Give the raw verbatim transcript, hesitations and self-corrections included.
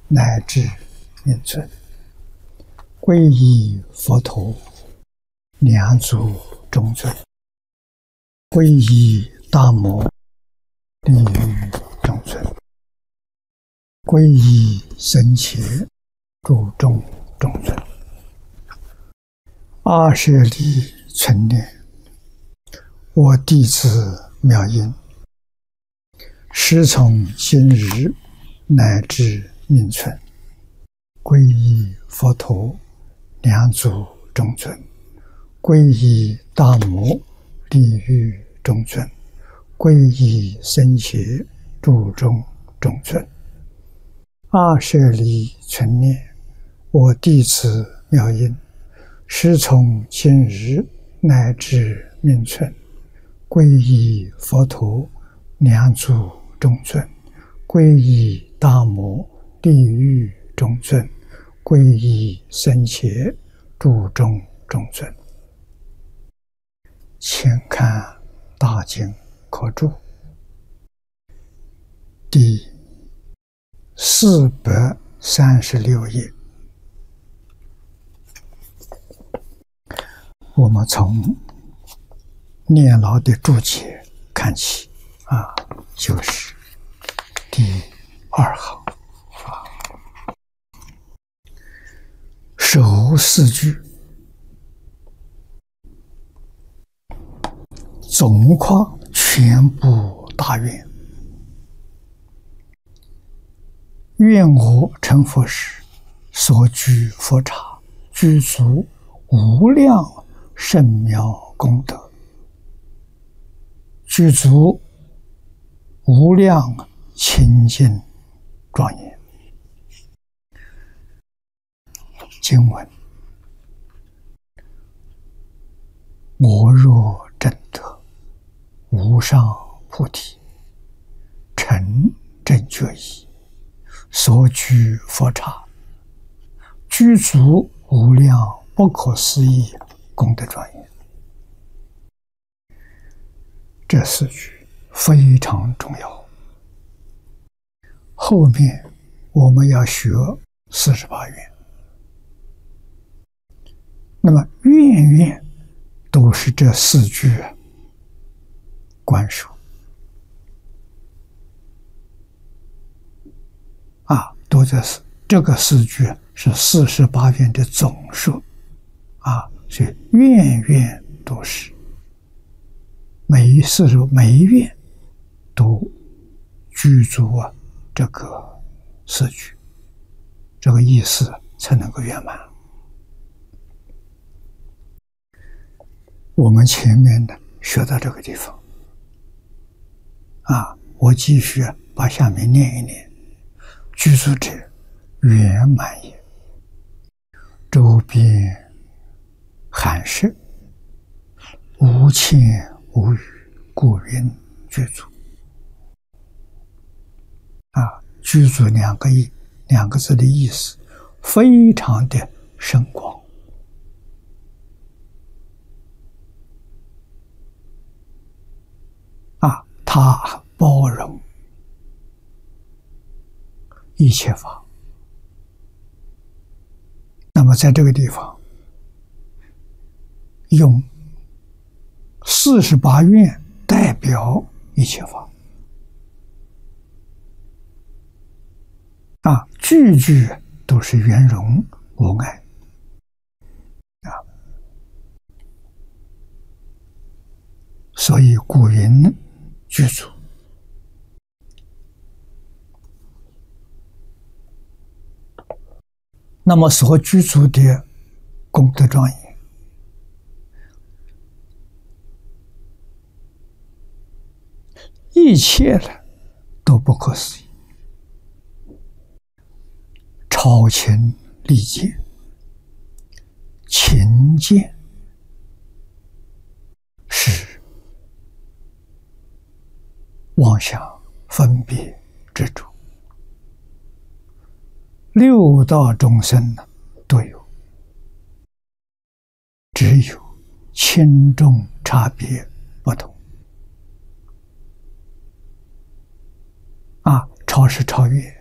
乃至命存，皈依佛陀，两足中尊；皈依大摩，利于中尊；皈依僧伽，注重中尊。二舍利存念，我弟子妙音，师从今日乃至命存，皈依佛陀，两足中尊；皈依大摩，利于中尊；皈依僧伽，注重中尊。二舍利存念，我弟子妙音，师从今日乃至命存，皈依佛陀，两足中尊；皈依大摩，利于中尊；皈依僧伽，注重中尊。请看大经科注第四百三十六页，我们从念老的注解看起啊，就是第二行啊，首四句总括全部大愿。愿我成佛时，所居佛刹，具足无量甚妙功德，具足无量清净庄严。经文：我若证得无上菩提，成正觉意，所居佛刹，具足无量不可思议功德庄严。这四句非常重要。后面我们要学四十八愿，那么愿愿都是这四句观数啊，都这是这个四句是四十八愿的总数啊，所以愿愿都是每一四十每一愿都具足啊这个四句，这个意思才能够圆满。我们前面的学到这个地方啊，我继续把下面念一念。具足者，圆满也。周边含摄，无欠无余，故云具足。啊，具足两个意，两个字的意思非常的深广。啊，它包容一切法。那么在这个地方用四十八愿代表一切法啊，句句都是圆融无碍啊，所以古云具足。那么所具足的功德庄严，一切的都不可思议，超情理解，情见是妄想分别执着，六道众生呢都有，只有轻重差别不同啊，超是超越，